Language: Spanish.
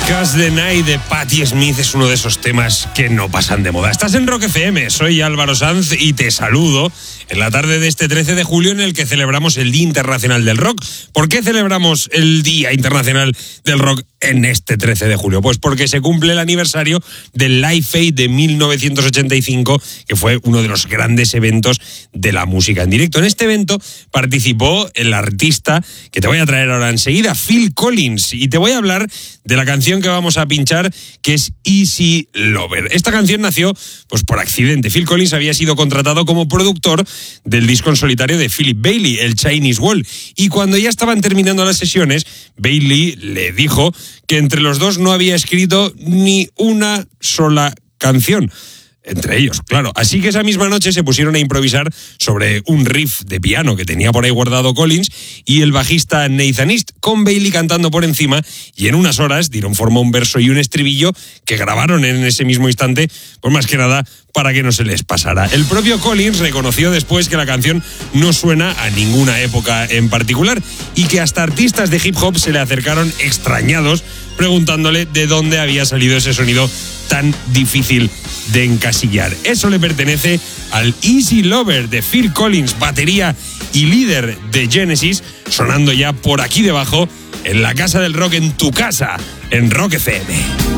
Cast the Night de Patti Smith es uno de esos temas que no pasan de moda. Estás en Rock FM, soy Álvaro Sanz y te saludo en la tarde de este 13 de julio en el que celebramos el Día Internacional del Rock. ¿Por qué celebramos el Día Internacional del Rock en este 13 de julio? Pues porque se cumple el aniversario del Live Aid de 1985, que fue uno de los grandes eventos de la música en directo. En este evento participó el artista que te voy a traer ahora enseguida, Phil Collins, y te voy a hablar de la canción que vamos a pinchar, que es Easy Lover. Esta canción nació pues por accidente. Phil Collins había sido contratado como productor del disco en solitario de Philip Bailey, el Chinese Wall, y cuando ya estaban terminando las sesiones, Bailey le dijo que entre los dos no había escrito ni una sola canción. Entre ellos, claro. Así que esa misma noche se pusieron a improvisar sobre un riff de piano que tenía por ahí guardado Collins y el bajista Nathan East, con Bailey cantando por encima, y en unas horas dieron forma a un verso y un estribillo que grabaron en ese mismo instante, pues más que nada para que no se les pasara. El propio Collins reconoció después que la canción no suena a ninguna época en particular y que hasta artistas de hip hop se le acercaron extrañados preguntándole de dónde había salido ese sonido tan difícil de encasillar. Eso le pertenece al Easy Lover de Phil Collins, batería y líder de Genesis, sonando ya por aquí debajo en la Casa del Rock, en tu casa, en Rock FM.